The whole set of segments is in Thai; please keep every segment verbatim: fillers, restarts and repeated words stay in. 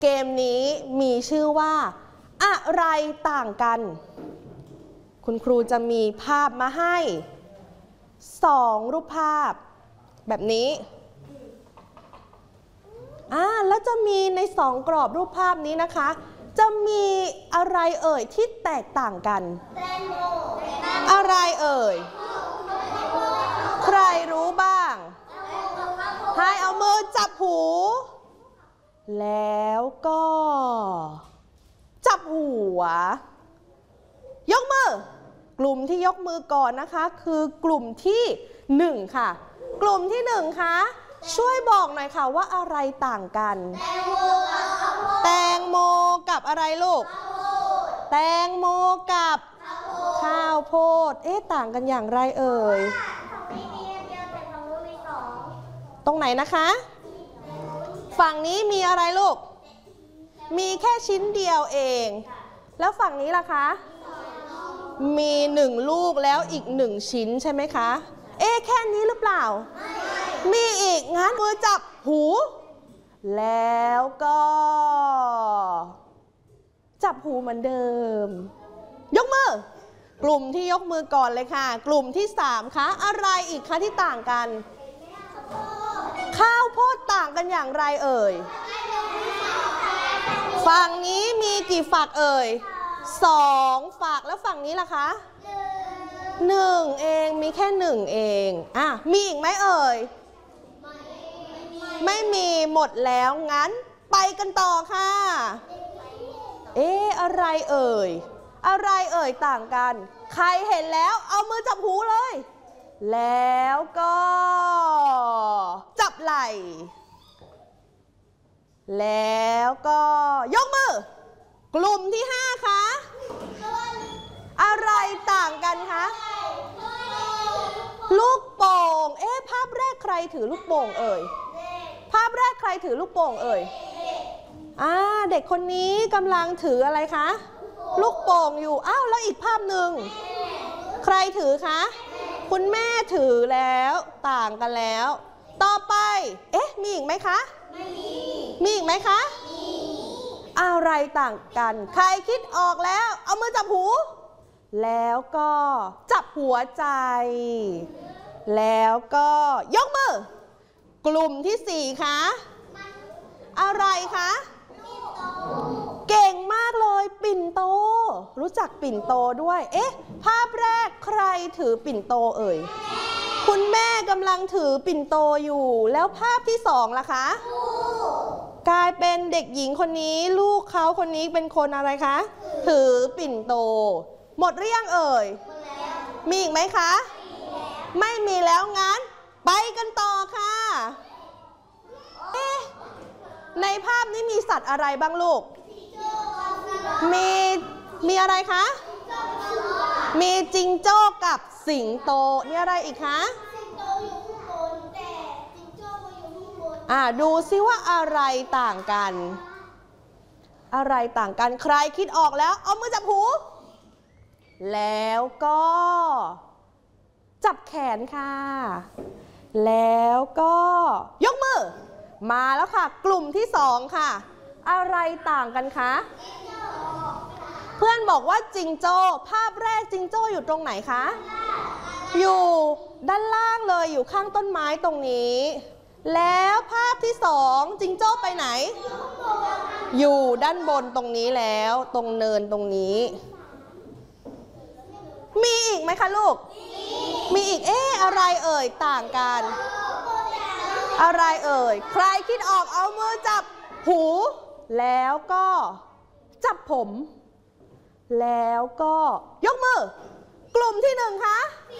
เกมนี้มีชื่อว่าอะไรต่างกันคุณครูจะมีภาพมาให้สองรูปภาพแบบนี้อ่าแล้วจะมีในสองกรอบรูปภาพนี้นะคะจะมีอะไรเอ่ยที่แตกต่างกันอะไรเอ่ยใครรู้บ้างให้เอามือจับหูแล้วก็จับหัวยกมือกลุ่มที่ยกมือก่อนนะคะคือกลุ่มที่หนึ่งค่ะกลุ่มที่หนึ่งคะช่วยบอกหน่อยค่ะว่าอะไรต่างกันแตงโมกับอะไรลูกแตงโมกับข้าวโพดเอ๊ะต่างกันอย่างไรเอ่ยตรงไหนนะคะฝั่งนี้มีอะไรลูกมีแค่ชิ้นเดียวเองแล้วฝั่งนี้ล่ะคะมีหนึ่งลูกแล้วอีกหนึ่งชิ้นใช่ไหมคะเอ๊ะแค่นี้หรือเปล่ามีอีกงั้นมือจับหูแล้วก็จับหูเหมือนเดิมยกมือกลุ่มที่ยกมือก่อนเลยค่ะกลุ่มที่สามคะอะไรอีกคะที่ต่างกันข้าวโพดต่างกันอย่างไรเอ่ยฝั่งนี้มีกี่ฝักเอ่ยสองฝักแล้วฝั่งนี้ล่ะคะหนึ่งเองมีแค่หนึ่งเองอ่ะมีอีกไหมเอ่ยไม่มีหมดแล้วงั้นไปกันต่อค่ะเอ๊ะอะไรเอ่ยอะไรเอ่ยต่างกันใครเห็นแล้วเอามือจับหูเลยแล้วก็จับไหล่แล้วก็ยกมือกลุ่มที่ห้าคะอะไรต่างกันคะลูกโป่งเอ๊ะภาพแรกใครถือลูกโป่งเอ่ยภาพแรกใครถือลูกโป่งเอ่ยอ่าเด็กคนนี้กำลังถืออะไรคะลูกโป่งอยู่อ้าวแล้วอีกภาพหนึ่งใครถือคะคุณแม่ถือแล้วต่างกันแล้วต่อไปเอ๊ะมีอีกไหมคะไม่มีมีอีกไหมคะมีอะไรต่างกันใครคิดออกแล้วเอามือจับหูแล้วก็จับหัวใจแล้วก็ยกมือกลุ่มที่สี่คะอะไรคะเก่งมากเลยปิ่นโตรู้จักปิ่นโตด้วยเอ๊ะภาพแรกใครถือปิ่นโตเอ่ยคุณแม่กำลังถือปิ่นโตอยู่แล้วภาพที่สองล่ะคะกลายเป็นเด็กหญิงคนนี้ลูกเขาคนนี้เป็นคนอะไรคะถือปิ่นโตหมดหรือยังเอ่ยมีอีกไหมคะไม่มีแล้วงั้นไปกันต่อค่ะเอ๊ะในภาพนี้มีสัตว์อะไรบ้างลูกมีมีอะไรคะมีจิงโจ้กับสิงโตนี่อะไรอีกคะอ่าดูซิว่าอะไรต่างกันอะไรต่างกันใครคิดออกแล้วเอามือจับหูแล้วก็จับแขนค่ะแล้วก็ยกมือมาแล้วค่ะกลุ่มที่สองค่ะอะไรต่างกันคะเพื่อนบอกว่าจิงโจ้ภาพแรกจิงโจ้อยู่ตรงไหนคะอยู่ด้านล่างเลยอยู่ข้างต้นไม้ตรงนี้แล้วภาพที่สองจิงโจ้ไปไหนอยู่ด้านบนตรงนี้แล้วตรงเนินตรงนี้มีอีกไหมคะลูกมีอีกเอ๊ะอะไรเอ่ยต่างกันอะไรเอ่ยใครคิดออกเอามือจับหูแล้วก็จับผมแล้วก็ยกมือกลุ่มที่หนึ่งคะ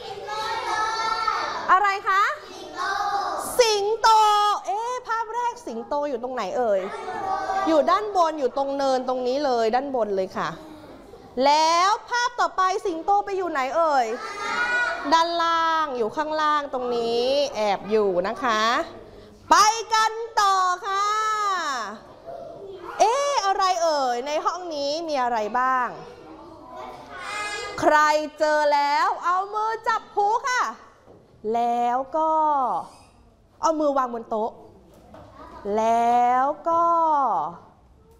อะไรคะสิงโตเอ๊ะภาพแรกสิงโตอยู่ตรงไหนเอ่ยอยู่ด้านบนอยู่ตรงเนินตรงนี้เลยด้านบนเลยค่ะแล้วภาพต่อไปสิงโตไปอยู่ไหนเอ่ยด้านล่างอยู่ข้างล่างตรงนี้แอบอยู่นะคะไปกันต่อค่ะเอ๊ะอะไรเอ่ยในห้องนี้มีอะไรบ้างใครเจอแล้วเอามือจับหูค่ะแล้วก็เอามือวางบนโต๊ะแล้วก็